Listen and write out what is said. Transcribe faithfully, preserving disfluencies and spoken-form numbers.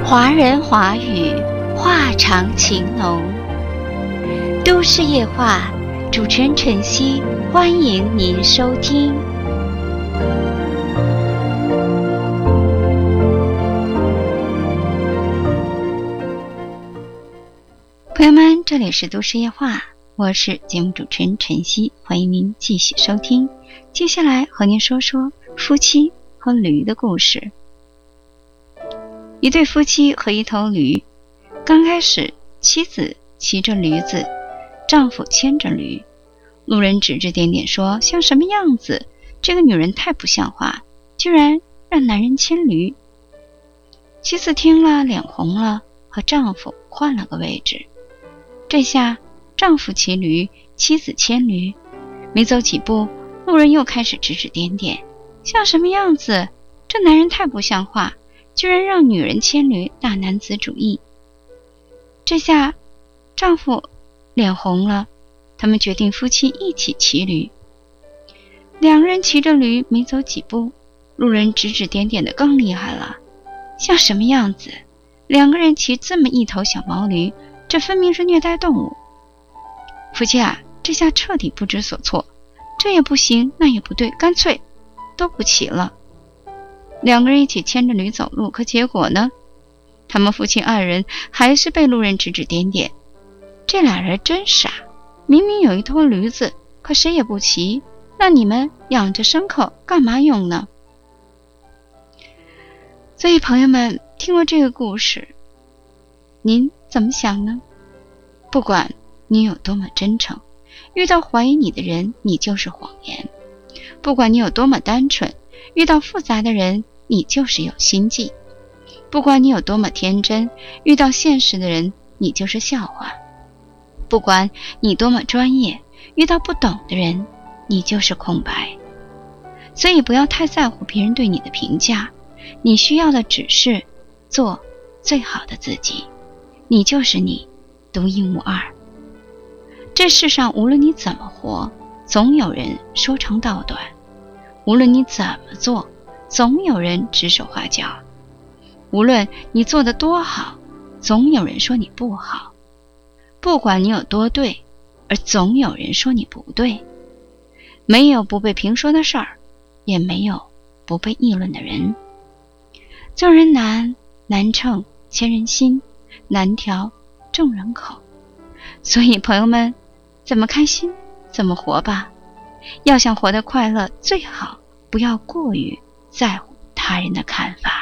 华人华语，话长情浓。都市夜话，主持人晨曦，欢迎您收听。朋友们，这里是都市夜话，我是节目主持人晨曦，欢迎您继续收听。接下来和您说说夫妻和驴的故事。一对夫妻和一头驴，刚开始妻子骑着驴子，丈夫牵着驴，路人指指点点说像什么样子，这个女人太不像话，居然让男人牵驴。妻子听了脸红了，和丈夫换了个位置。这下丈夫骑驴，妻子牵驴，没走几步，路人又开始指指点点，像什么样子，这男人太不像话，居然让女人牵驴，大男子主义。这下丈夫脸红了，他们决定夫妻一起骑驴。两个人骑着驴没走几步，路人指指点点的更厉害了，像什么样子，两个人骑这么一头小毛驴，这分明是虐待动物。夫妻啊，这下彻底不知所措，这也不行，那也不对，干脆都不骑了。两个人一起牵着驴走路，可结果呢？他们夫妻二人还是被路人指指点点。这俩人真傻，明明有一头驴子，可谁也不骑，那你们养着牲口干嘛用呢？所以朋友们，听过这个故事，您怎么想呢？不管你有多么真诚，遇到怀疑你的人，你就是谎言；不管你有多么单纯，遇到复杂的人，你就是有心计；不管你有多么天真，遇到现实的人，你就是笑话；不管你多么专业，遇到不懂的人，你就是空白。所以不要太在乎别人对你的评价，你需要的只是做最好的自己，你就是你，独一无二。这世上无论你怎么活，总有人说长道短；无论你怎么做，总有人指手画脚；无论你做得多好，总有人说你不好；不管你有多对，而总有人说你不对。没有不被评说的事儿，也没有不被议论的人。做人难，难称千人心，难调众人口。所以朋友们，怎么开心怎么活吧。要想活得快乐，最好不要过于在乎他人的看法。